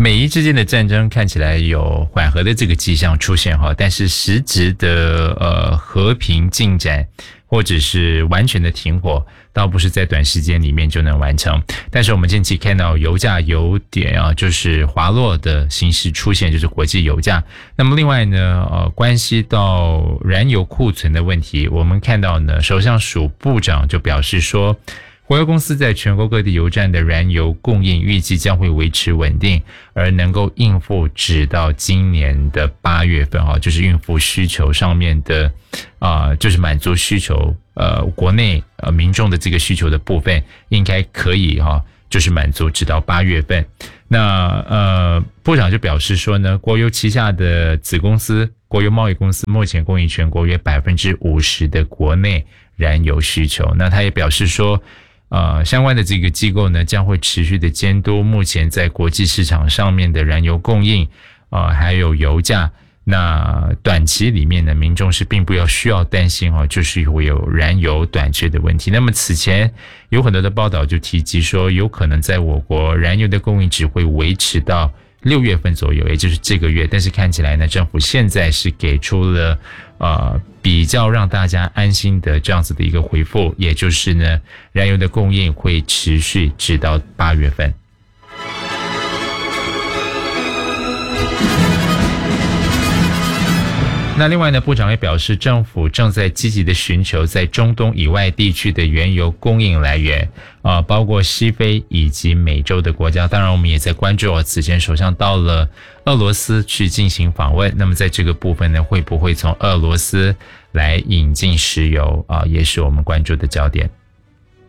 美伊之间的战争看起来有缓和的这个迹象出现哈，但是实质的和平进展或者是完全的停火，倒不是在短时间里面就能完成。但是我们近期看到油价有点就是滑落的形式出现，就是国际油价。那么另外呢，关系到燃油库存的问题，我们看到呢，首相署部长就表示说，国油公司在全国各地油站的燃油供应预计将会维持稳定，而能够应付直到今年的8月份就是应付需求上面的就是满足需求国内民众的这个需求的部分应该可以就是满足直到8月份。那部长就表示说呢，国油旗下的子公司国油贸易公司目前供应全国约 50% 的国内燃油需求。那他也表示说相关的这个机构呢，将会持续的监督目前在国际市场上面的燃油供应还有油价。那短期里面呢，民众是并不需要担心就是会有燃油短缺的问题。那么此前有很多的报道就提及说，有可能在我国燃油的供应只会维持到6月份左右，也就是这个月。但是看起来呢，政府现在是给出了比较让大家安心的这样子的一个回复，也就是呢，燃油的供应会持续直到8月份。那另外呢，部长也表示，政府正在积极的寻求在中东以外地区的原油供应来源包括西非以及美洲的国家。当然我们也在关注此前首相到了俄罗斯去进行访问，那么在这个部分呢，会不会从俄罗斯来引进石油也是我们关注的焦点。